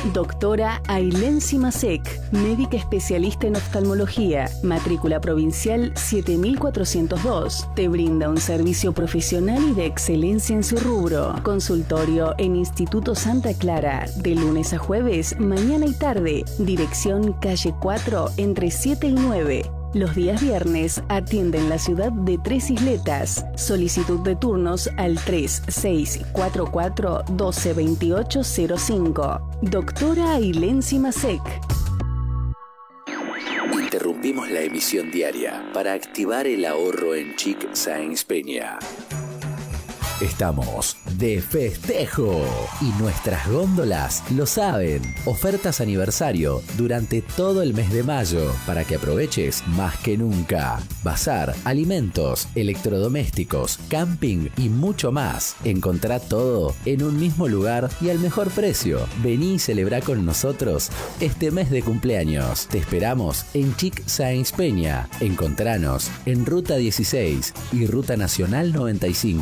Doctora Ailén Simasek, médica especialista en oftalmología, matrícula provincial 7402. Te brinda un servicio profesional y de excelencia en su rubro. Consultorio en Instituto Santa Clara, de lunes a jueves, mañana y tarde. Dirección calle 4, entre 7 y 9. Los días viernes atiende en la ciudad de Tres Isletas. Solicitud de turnos al 3644 122805. Doctora Ailén Simasek. Interrumpimos la emisión diaria para activar el ahorro en Chic Sáenz Peña. Estamos de festejo y nuestras góndolas lo saben. Ofertas aniversario durante todo el mes de mayo para que aproveches más que nunca. Bazar, alimentos, electrodomésticos, camping y mucho más. Encontrá todo en un mismo lugar y al mejor precio. Vení y celebra con nosotros este mes de cumpleaños. Te esperamos en Chic Sáenz Peña. Encontranos en Ruta 16 y Ruta Nacional 95.